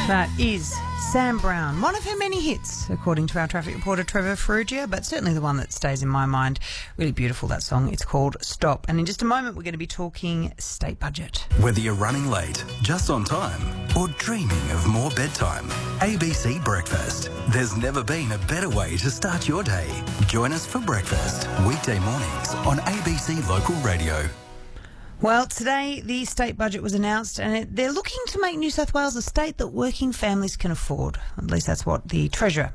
That is Sam Brown, one of her many hits, according to our traffic reporter Trevor Ferrugia, but certainly the one that stays in my mind. Really beautiful, that song. It's called Stop. And in just a moment, we're going to be talking state budget. Whether you're running late, just on time, or dreaming of more bedtime, ABC Breakfast. There's never been a better way to start your day. Join us for breakfast, weekday mornings on ABC Local Radio. Well, today the state budget was announced and they're looking to make New South Wales a state that working families can afford. At least that's what the Treasurer